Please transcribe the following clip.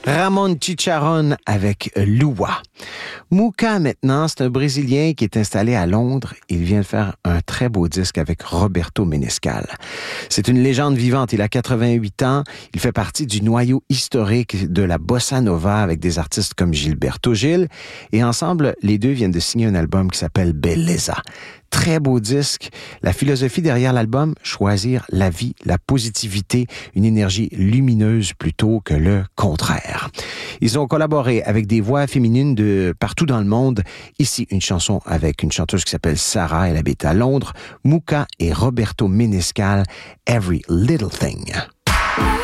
Ramon Chicharrón avec Lua. Muka, maintenant, c'est un Brésilien qui est installé à Londres. Il vient de faire un très beau disque avec Roberto Menescal. C'est une légende vivante. Il a 88 ans. Il fait partie du noyau historique de la bossa nova avec des artistes comme Gilberto Gil. Et ensemble, les deux viennent de signer un album qui s'appelle Beleza. Très beau disque. La philosophie derrière l'album, choisir la vie, la positivité, une énergie lumineuse plutôt que le contraire. Ils ont collaboré avec des voix féminines de partout dans le monde. Ici, une chanson avec une chanteuse qui s'appelle Sarah, elle habite à Londres. Muka et Roberto Menescal, Every Little Thing.